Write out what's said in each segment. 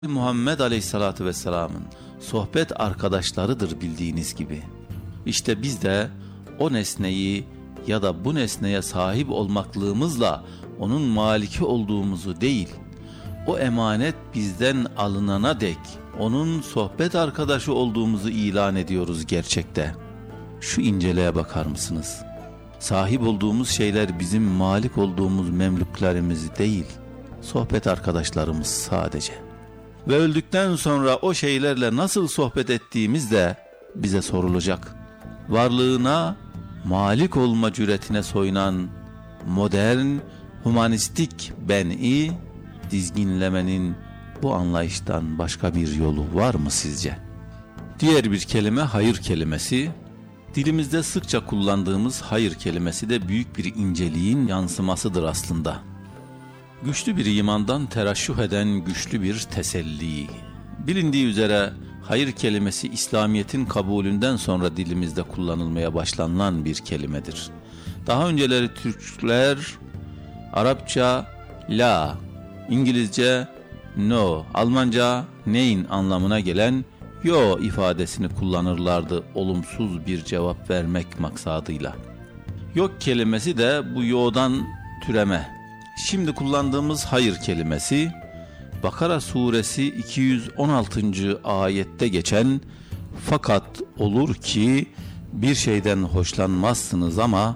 Muhammed Aleyhisselatü Vesselam'ın sohbet arkadaşlarıdır bildiğiniz gibi. İşte biz de o nesneyi ya da bu nesneye sahip olmaklığımızla onun maliki olduğumuzu değil, o emanet bizden alınana dek onun sohbet arkadaşı olduğumuzu ilan ediyoruz gerçekte. Şu inceliğe bakar mısınız? Sahip olduğumuz şeyler bizim malik olduğumuz memlüklerimiz değil, sohbet arkadaşlarımız sadece. Ve öldükten sonra o şeylerle nasıl sohbet ettiğimiz de bize sorulacak. Varlığına malik olma cüretine soyunan modern, humanistik ben'i dizginlemenin bu anlayıştan başka bir yolu var mı sizce? Diğer bir kelime hayır kelimesi. Dilimizde sıkça kullandığımız hayır kelimesi de büyük bir inceliğin yansımasıdır aslında. Güçlü bir imandan teraşşuh eden güçlü bir teselli. Bilindiği üzere hayır kelimesi İslamiyet'in kabulünden sonra dilimizde kullanılmaya başlanılan bir kelimedir. Daha önceleri Türkler Arapça la, İngilizce no, Almanca nein anlamına gelen yo ifadesini kullanırlardı olumsuz bir cevap vermek maksadıyla. Yok kelimesi de bu yo'dan türeme. Şimdi kullandığımız hayır kelimesi Bakara suresi 216. ayette geçen fakat olur ki bir şeyden hoşlanmazsınız ama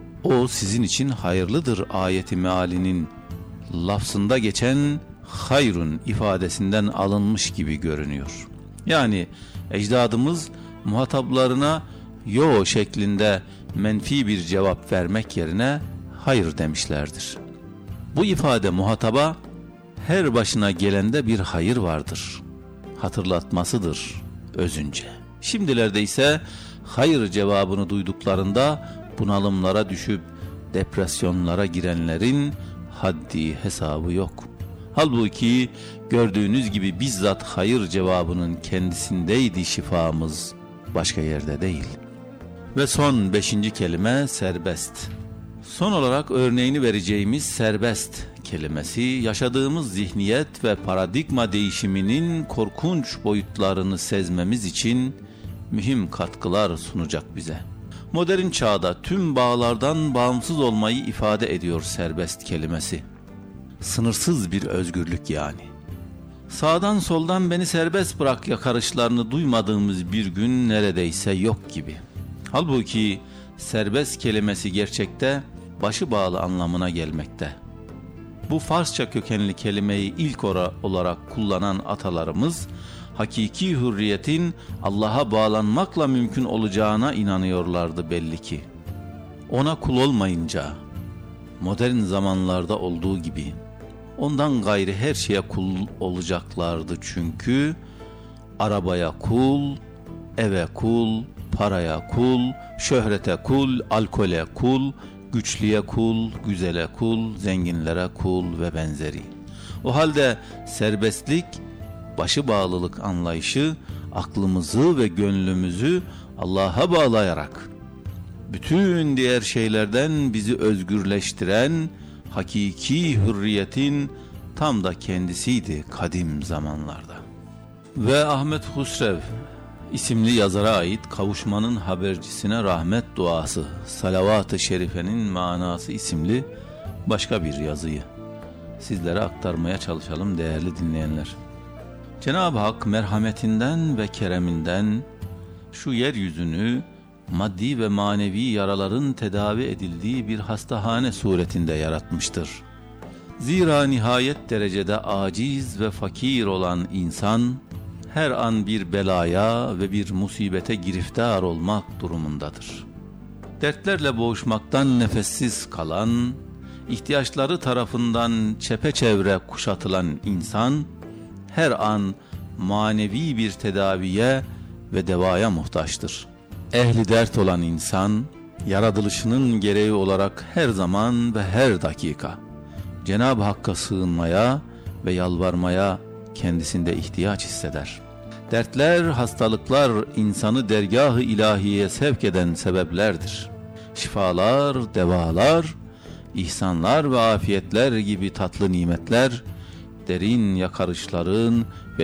o sizin için hayırlıdır ayeti mealinin lafzında geçen hayrun ifadesinden alınmış gibi görünüyor. Yani ecdadımız muhataplarına yo şeklinde menfi bir cevap vermek yerine hayır demişlerdir. Bu ifade muhataba her başına gelende bir hayır vardır hatırlatmasıdır özünce. Şimdilerde ise hayır cevabını duyduklarında bunalımlara düşüp depresyonlara girenlerin haddi hesabı yok. Halbuki gördüğünüz gibi bizzat hayır cevabının kendisindeydi şifamız, başka yerde değil. Ve son 5. kelime serbest. Son olarak örneğini vereceğimiz serbest kelimesi yaşadığımız zihniyet ve paradigma değişiminin korkunç boyutlarını sezmemiz için mühim katkılar sunacak bize. Modern çağda tüm bağlardan bağımsız olmayı ifade ediyor serbest kelimesi. Sınırsız bir özgürlük yani. Sağdan soldan beni serbest bırak yakarışlarını duymadığımız bir gün neredeyse yok gibi. Halbuki serbest kelimesi gerçekte başı bağlı anlamına gelmekte. Bu Farsça kökenli kelimeyi ilk olarak kullanan atalarımız, hakiki hürriyetin Allah'a bağlanmakla mümkün olacağına inanıyorlardı belli ki. Ona kul olmayınca, modern zamanlarda olduğu gibi, ondan gayri her şeye kul olacaklardı çünkü, arabaya kul, eve kul, paraya kul, şöhrete kul, alkole kul, güçlüye kul, güzele kul, zenginlere kul ve benzeri. O halde serbestlik, başı bağlılık anlayışı aklımızı ve gönlümüzü Allah'a bağlayarak bütün diğer şeylerden bizi özgürleştiren hakiki hürriyetin tam da kendisiydi kadim zamanlarda. Ve Ahmet Husrev isimli yazara ait Kavuşmanın Habercisine Rahmet Duası Salavat-ı Şerife'nin manası isimli başka bir yazıyı sizlere aktarmaya çalışalım değerli dinleyenler. Cenab-ı Hak merhametinden ve kereminden şu yeryüzünü maddi ve manevi yaraların tedavi edildiği bir hastahane suretinde yaratmıştır. Zira nihayet derecede aciz ve fakir olan insan her an bir belaya ve bir musibete giriftar olmak durumundadır. Dertlerle boğuşmaktan nefessiz kalan, ihtiyaçları tarafından çepeçevre kuşatılan insan, her an manevi bir tedaviye ve devaya muhtaçtır. Ehli dert olan insan, yaratılışının gereği olarak her zaman ve her dakika Cenab-ı Hakk'a sığınmaya ve yalvarmaya kendisinde ihtiyaç hisseder. Dertler, hastalıklar insanı dergâh-ı ilahiyeye sevk eden sebeplerdir. Şifalar, devalar, ihsanlar ve afiyetler gibi tatlı nimetler derin yakarışların ve